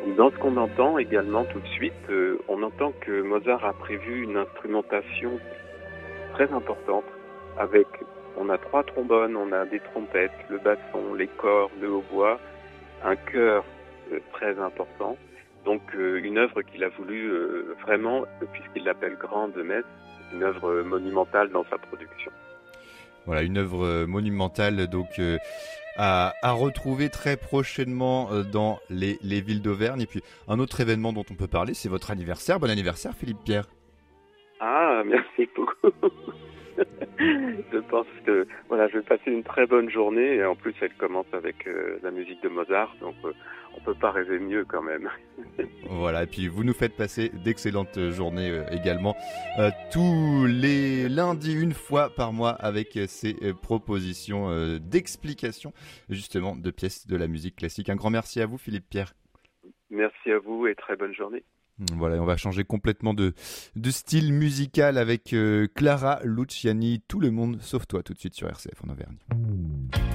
Dans ce qu'on entend également tout de suite, on entend que Mozart a prévu une instrumentation très importante avec, on a 3 trombones, on a des trompettes, le basson, les cordes, le hautbois, un chœur très important. Donc une œuvre qu'il a voulu vraiment, puisqu'il l'appelle Grande Messe, une œuvre monumentale dans sa production. Voilà, une œuvre monumentale donc à retrouver très prochainement dans les villes d'Auvergne. Et puis un autre événement dont on peut parler, c'est votre anniversaire. Bon anniversaire Philippe Pierre. Ah, merci beaucoup. Je pense que voilà, je vais passer une très bonne journée et en plus elle commence avec la musique de Mozart, donc on peut pas rêver mieux quand même. Voilà, et puis vous nous faites passer d'excellentes journées également tous les lundis, une fois par mois, avec ces propositions d'explication justement de pièces de la musique classique. Un grand merci à vous Philippe Pierre. Merci à vous et très bonne journée. Voilà, on va changer complètement de style musical avec Clara Luciani, Tout le monde sauf toi, tout de suite sur RCF en Auvergne.